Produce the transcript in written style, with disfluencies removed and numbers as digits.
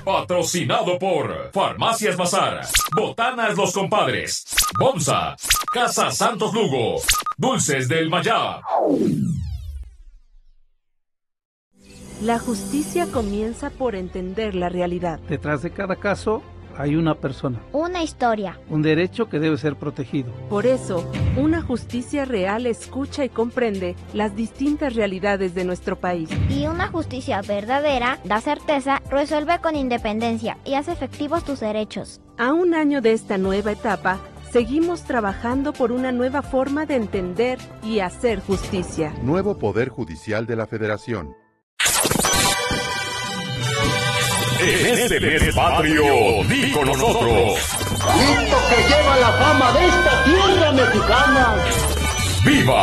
Patrocinado por Farmacias Bazar, Botanas Los Compadres, Bonza, Casa Santos Lugo, Dulces del Mayab. La justicia comienza por entender la realidad. Detrás de cada caso hay una persona. Una historia. Un derecho que debe ser protegido. Por eso, una justicia real escucha y comprende las distintas realidades de nuestro país. Y una justicia verdadera da certeza, resuelve con independencia y hace efectivos tus derechos. A un año de esta nueva etapa, seguimos trabajando por una nueva forma de entender y hacer justicia. Nuevo Poder Judicial de la Federación. En este mes patrio, di con nosotros. Grito que lleva la fama de esta tierra mexicana. ¡Viva